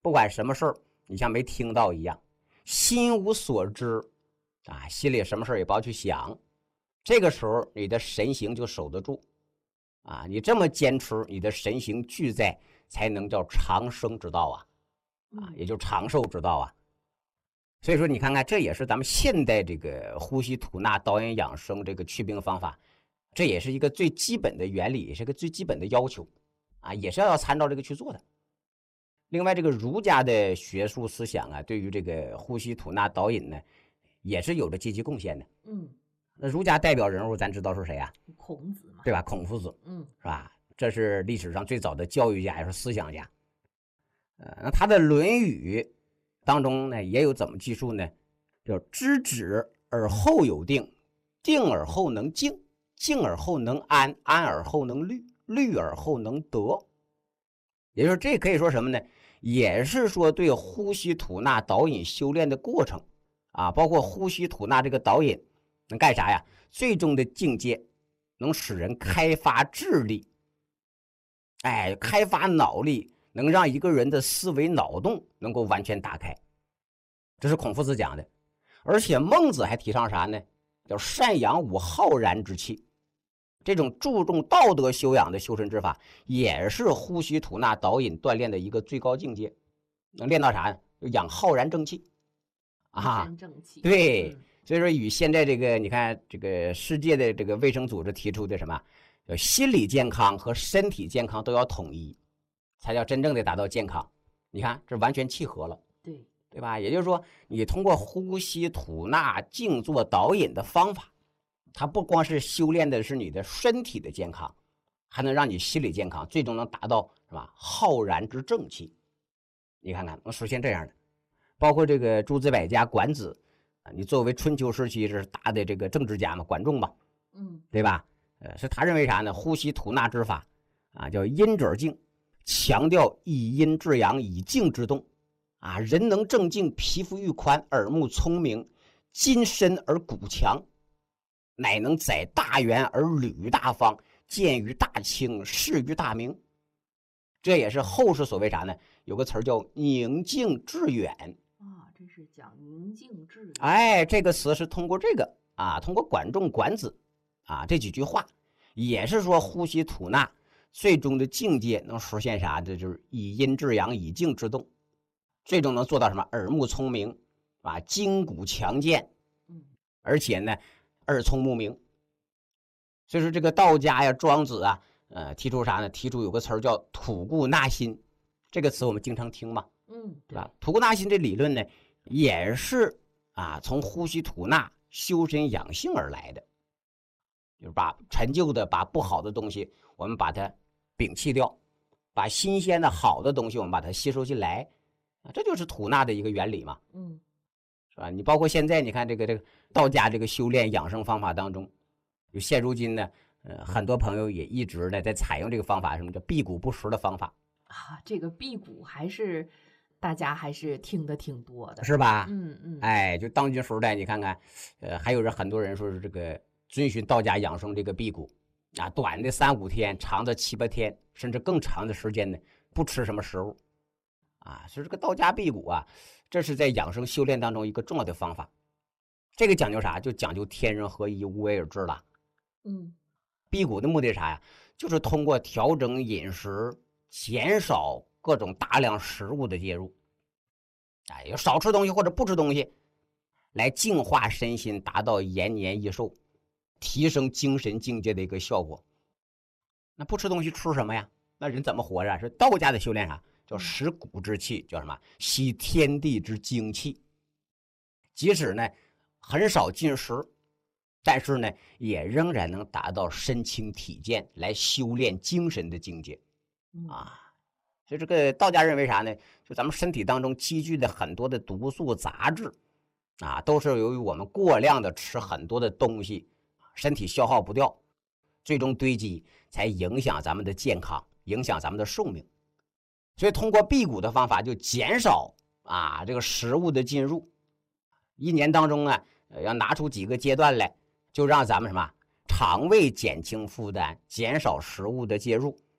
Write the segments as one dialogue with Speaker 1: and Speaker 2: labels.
Speaker 1: 不管什么事儿，你像没听到一样，心无所知啊，心里什么事儿也不要去想。这个时候你的神行就守得住啊，你这么坚持，你的神行俱在，才能叫长生之道啊，也就长寿之道啊。所以说你看看，这也是咱们现代这个呼吸吐纳导引养生这个祛病方法，这也是一个最基本的原理，也是个最基本的要求啊，也是要参照这个去做的。另外，这个儒家的学术思想啊，对于这个呼吸吐纳导引呢，也是有着积极贡献的。那儒家代表人物咱知道是谁啊？
Speaker 2: 孔子嘛，
Speaker 1: 对吧？孔夫子，是吧？这是历史上最早的教育家，也是思想家。那他的《论语》当中呢，也有怎么记述呢？叫知止而后有定，定而后能静，静而后能安，安而后能虑，虑而后能得。也就是这可以说什么呢？也是说对呼吸吐纳导引修炼的过程啊，包括呼吸吐纳这个导引能干啥呀？最终的境界能使人开发智力，开发脑力，能让一个人的思维脑洞能够完全打开。这是孔夫子讲的。而且孟子还提倡啥呢？叫善养吾浩然之气。这种注重道德修养的修身之法，也是呼吸吐纳导引锻炼的一个最高境界。能练到啥呢？就养浩然正气
Speaker 2: 啊，正气。
Speaker 1: 对，所以说与现在这个你看这个世界的这个卫生组织提出的什么，叫心理健康和身体健康都要统一，才叫真正的达到健康。你看这完全契合了，对吧？也就是说，你通过呼吸吐纳静坐导引的方法，它不光是修炼的是你的身体的健康，还能让你心理健康，最终能达到是吧浩然之正气。你看看能实现这样的，包括这个诸子百家管子啊，你作为春秋时期是大的这个政治家嘛，管仲嘛，对吧？是他认为啥呢？呼吸吐纳之法啊，叫阴者静，强调以阴制阳，以静制动啊，人能正静，皮肤愈宽，耳目聪明，筋深而骨强，乃能载大圆而履大方，见于大清，视于大明。这也是后世所谓啥呢？有个词儿叫宁静致远
Speaker 2: 啊，这是讲宁静致远。
Speaker 1: 这个词是通过这个啊，通过管仲、管子啊这几句话，也是说呼吸吐纳最终的境界能实现啥的，就是以阴制阳，以静制动，最终能做到什么？耳目聪明啊，筋骨强健，而且呢，耳聪目明。所以说这个道家呀、庄子啊，提出啥呢？提出有个词儿叫吐故纳新，这个词我们经常听嘛，对吧？吐故纳新这理论呢，也是啊从呼吸吐纳修身养性而来的，就是把陈旧的、把不好的东西，我们把它摒弃掉，把新鲜的好的东西我们把它吸收进来，这就是吐纳的一个原理嘛，是吧？你包括现在你看这个道家这个修炼养生方法当中，就现如今呢，很多朋友也一直呢在采用这个方法，什么叫辟谷不食的方法
Speaker 2: 啊？这个辟谷还是大家还是听的挺多的，
Speaker 1: 是吧？就当今时代，你看看，还有很多人说是这个遵循道家养生这个辟谷啊，短的3、5天，长的7、8天，甚至更长的时间呢，不吃什么食物啊。所以这个道家辟谷啊，这是在养生修炼当中一个重要的方法。这个讲究啥？就讲究天人合一，无为而治了。辟谷的目的是啥呀？就是通过调整饮食，减少各种大量食物的介入，要少吃东西或者不吃东西，来净化身心，达到延年益寿，提升精神境界的一个效果。那不吃东西吃什么呀？那人怎么活着？是道家的修炼啥？叫食谷之气，叫什么？吸天地之精气。即使呢很少进食，但是呢也仍然能达到身轻体健，来修炼精神的境界啊。所以这个道家认为啥呢？就咱们身体当中积聚的很多的毒素杂质啊，都是由于我们过量的吃很多的东西，身体消耗不掉，最终堆积，才影响咱们的健康，影响咱们的寿命。所以通过辟谷的方法，就减少这个食物的进入。1年当中啊，要拿出几个阶段来，就让咱们什么肠胃减轻负担，减少食物的介入，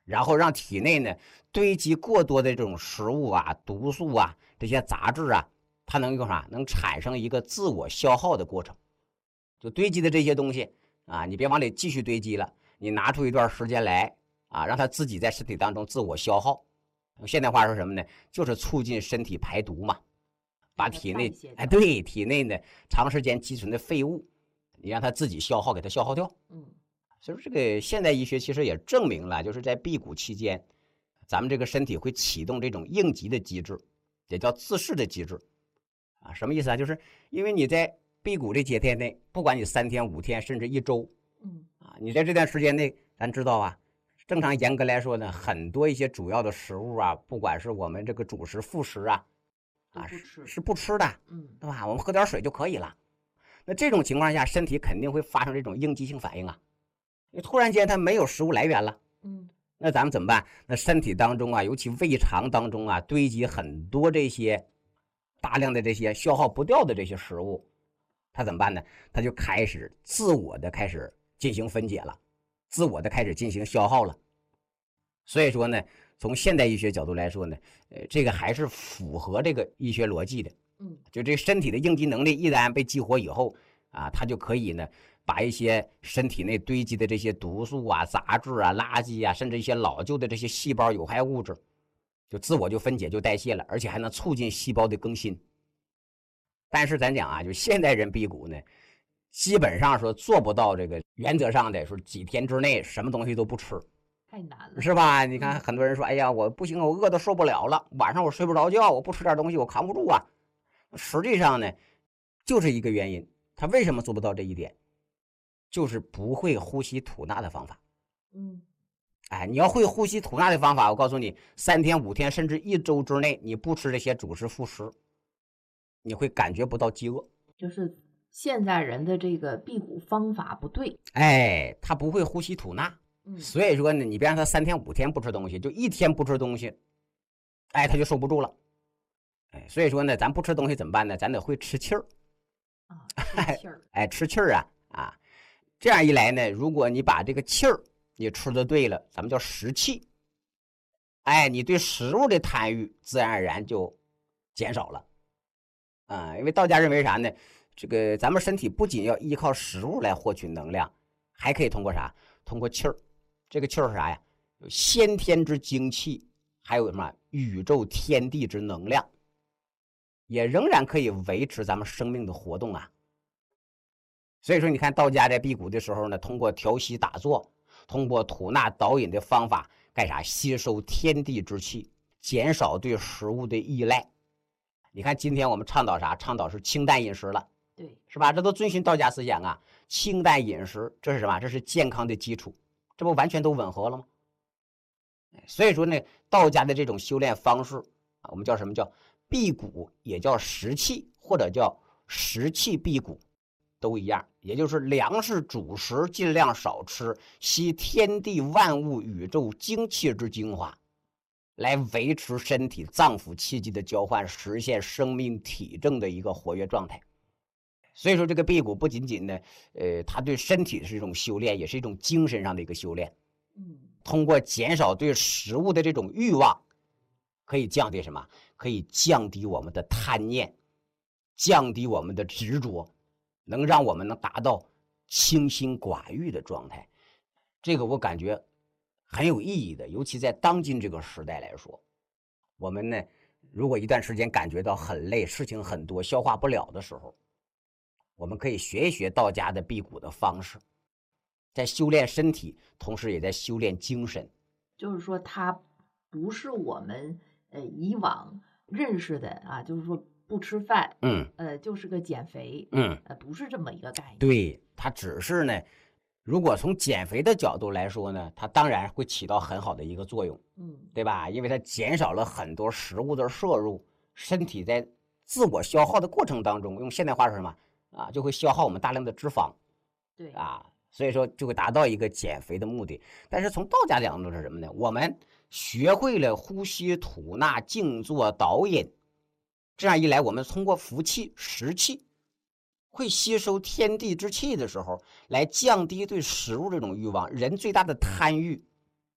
Speaker 1: 然后让体内呢堆积过多的这种食物啊、毒素啊、这些杂质啊，它能用啥？能产生一个自我消耗的过程。就堆积的这些东西啊，你别往里继续堆积了，你拿出一段时间来啊，让它自己在身体当中自我消耗。现代话说什么呢？就是促进身体排毒嘛，把体内对体内呢长时间积存的废物，你让它自己消耗，给它消耗掉。所以说这个现代医学其实也证明了，就是在辟谷期间，咱们这个身体会启动这种应急的机制，也叫自噬的机制啊。什么意思啊？就是因为你在辟谷这些天内，不管你3天、5天，甚至1周，你在这段时间内，咱知道啊，正常严格来说呢，很多一些主要的食物啊，不管是我们这个主食、副食啊，是不吃的，对吧？我们喝点水就可以了。那这种情况下，身体肯定会发生这种应激性反应啊。你突然间它没有食物来源了，那咱们怎么办？那身体当中啊，尤其胃肠当中啊，堆积很多这些大量的这些消耗不掉的这些食物，它怎么办呢？它就开始自我的开始进行分解了，自我的开始进行消耗了。所以说呢，从现代医学角度来说呢，这个还是符合这个医学逻辑的。就这身体的应激能力一旦被激活以后啊，它就可以呢把一些身体内堆积的这些毒素啊、杂质啊、垃圾啊，甚至一些老旧的这些细胞有害物质，就自我就分解就代谢了，而且还能促进细胞的更新。但是咱讲啊，就现代人辟谷呢，基本上说做不到这个原则上的说几天之内什么东西都不吃，
Speaker 2: 太难了，
Speaker 1: 是吧？你看很多人说，哎呀，我不行，我饿得受不了了，晚上我睡不着觉，我不吃点东西我扛不住啊。实际上呢，就是一个原因，他为什么做不到这一点？就是不会呼吸吐纳的方法。你要会呼吸吐纳的方法，我告诉你，3天、5天，甚至1周之内，你不吃这些主食副食，你会感觉不到饥饿。
Speaker 2: 就是现在人的这个辟谷方法不对，
Speaker 1: 他不会呼吸吐纳，所以说呢，你别让他3天、5天不吃东西，就1天不吃东西，他就受不住了。所以说呢，咱不吃东西怎么办呢？咱得会吃气儿
Speaker 2: 吃气儿，
Speaker 1: 吃气儿啊，这样一来呢，如果你把这个气儿你吃的对了，咱们叫食气，你对食物的贪欲自然而然就减少了因为道家认为啥呢？这个咱们身体不仅要依靠食物来获取能量，还可以通过啥？通过气儿。这个气儿是啥呀？有先天之精气，还有什么宇宙天地之能量，也仍然可以维持咱们生命的活动啊。所以说你看道家在辟谷的时候呢，通过调息打坐，通过吐纳导引的方法干啥？吸收天地之气，减少对食物的依赖。你看今天我们倡导啥？倡导是清淡饮食了，
Speaker 2: 对，
Speaker 1: 是吧？这都遵循道家思想啊。清淡饮食，这是什么？这是健康的基础，这不完全都吻合了吗？所以说呢，道家的这种修炼方式我们叫什么？叫辟谷，也叫食气，或者叫食气辟谷，都一样，也就是粮食主食尽量少吃，吸天地万物宇宙精气之精华，来维持身体脏腑气机的交换，实现生命体征的一个活跃状态。所以说这个辟谷不仅仅呢它对身体是一种修炼，也是一种精神上的一个修炼。通过减少对食物的这种欲望，可以降低什么？可以降低我们的贪念，降低我们的执着，能让我们能达到清心寡欲的状态。这个我感觉很有意义的，尤其在当今这个时代来说，我们呢如果一段时间感觉到很累，事情很多，消化不了的时候，我们可以学一学道家的辟谷的方式，在修炼身体，同时也在修炼精神。
Speaker 2: 就是说它不是我们以往认识的啊，就是说不吃饭，就是个减肥，不是这么一个概念。
Speaker 1: 对，它只是呢，如果从减肥的角度来说呢，它当然会起到很好的一个作用，对吧？因为它减少了很多食物的摄入，身体在自我消耗的过程当中，用现代话是什么就会消耗我们大量的脂肪，
Speaker 2: 对
Speaker 1: 所以说就会达到一个减肥的目的。但是从道家角度是什么呢？我们学会了呼吸吐纳静坐导引，这样一来，我们通过服气食气，会吸收天地之气的时候，来降低对食物这种欲望。人最大的贪欲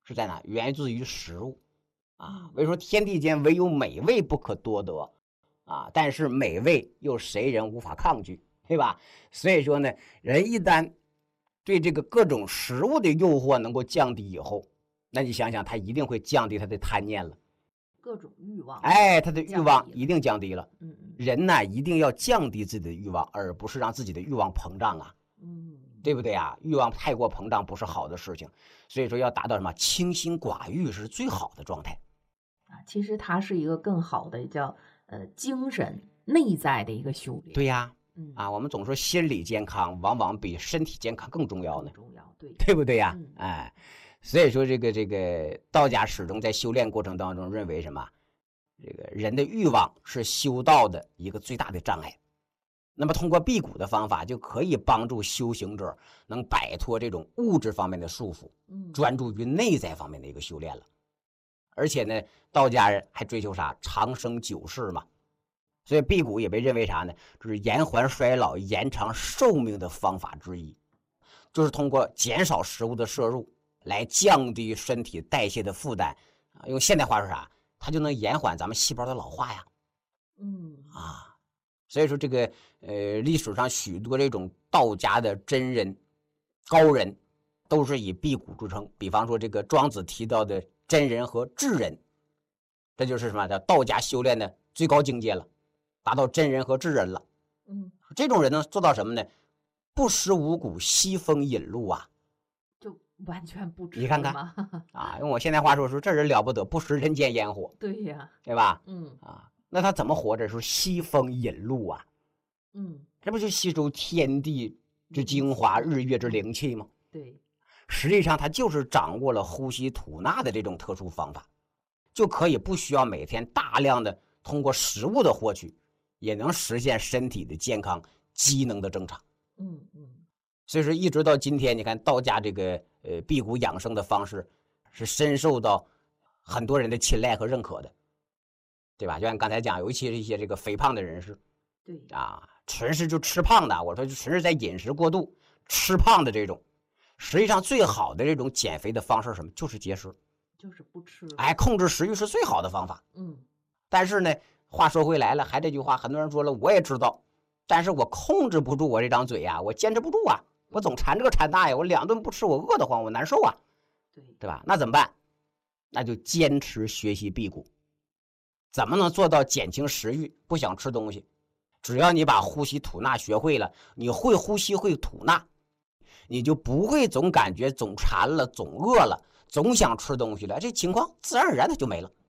Speaker 1: 是在哪？源自于食物啊。为说天地间唯有美味不可多得啊，但是美味又谁人无法抗拒，对吧？所以说呢，人一旦对这个各种食物的诱惑能够降低以后，那你想想，他一定会降低他的贪念了。
Speaker 2: 各种欲望，
Speaker 1: 他的欲望一定降低了。人呢一定要降低自己的欲望，而不是让自己的欲望膨胀啊。对不对啊？欲望太过膨胀不是好的事情，所以说要达到什么清心寡欲是最好的状态
Speaker 2: 啊。其实它是一个更好的叫精神内在的一个修炼。
Speaker 1: 对呀，我们总说心理健康往往比身体健康更重要呢。
Speaker 2: 重要，
Speaker 1: 对不对呀？所以说这个道家始终在修炼过程当中认为什么？这个人的欲望是修道的一个最大的障碍。那么通过辟谷的方法，就可以帮助修行者能摆脱这种物质方面的束缚，专注于内在方面的一个修炼了。而且呢，道家人还追求啥？长生久世嘛。所以辟谷也被认为啥呢？就是延缓衰老、延长寿命的方法之一，就是通过减少食物的摄入来降低身体代谢的负担。用现代话说啥？它就能延缓咱们细胞的老化呀。所以说这个历史上许多这种道家的真人高人都是以辟谷著称。比方说这个庄子提到的真人和智人，这就是什么叫道家修炼的最高境界了，达到真人和智人了。这种人能做到什么呢？不食五谷，西风饮露啊，
Speaker 2: 就完全不吃。
Speaker 1: 你看看用我现在话说这人了不得，不食人间烟火。
Speaker 2: 对呀，
Speaker 1: 对吧？那他怎么活着？说西风饮露啊，这不就吸收天地之精华、日月之灵气吗？
Speaker 2: 对，
Speaker 1: 实际上他就是掌握了呼吸吐纳的这种特殊方法，就可以不需要每天大量的通过食物的获取，也能实现身体的健康、机能的正常。所以说一直到今天，你看道家这个辟谷养生的方式是深受到很多人的青睐和认可的。对吧？就像刚才讲，尤其是一些这个肥胖的人士，
Speaker 2: 对
Speaker 1: 纯是就吃胖的，我说就纯是在饮食过度吃胖的这种，实际上最好的这种减肥的方式是什么？就是节食，
Speaker 2: 就是不吃。
Speaker 1: 控制食欲是最好的方法。但是呢，话说回来了，还这句话，很多人说了，我也知道，但是我控制不住我这张嘴呀，我坚持不住啊，我总馋这个馋那呀，我2顿不吃，我饿得慌，我难受啊，对吧？那怎么办？那就坚持学习辟谷。怎么能做到减轻食欲，不想吃东西？只要你把呼吸吐纳学会了，你会呼吸会吐纳，你就不会总感觉总馋了、总饿了、总想吃东西了，这情况自然而然的就没了。